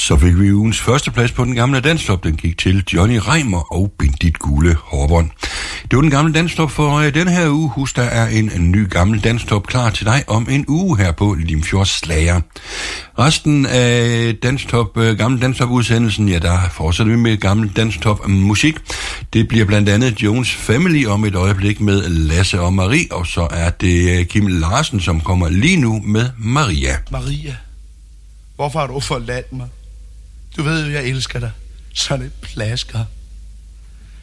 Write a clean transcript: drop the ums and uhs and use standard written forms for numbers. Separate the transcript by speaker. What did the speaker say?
Speaker 1: Så fik vi ugens første plads på den gamle danstop. Den gik til Johnny Reimer og Bendit Gule Hårbånd. Det var den gamle danstop for den her uge. Husk, der er en ny gammel danstop klar til dig om en uge her på Limfjords Slager. Resten af gamle danstop-udsendelsen, ja, der fortsætter vi med gammel danstop-musik. Det bliver blandt andet Jones Family om et øjeblik med Lasse og Marie, og så er det Kim Larsen, som kommer lige nu med Maria.
Speaker 2: Maria, hvorfor har du forladt mig? Du ved jo, jeg elsker dig. Sådan et plasker.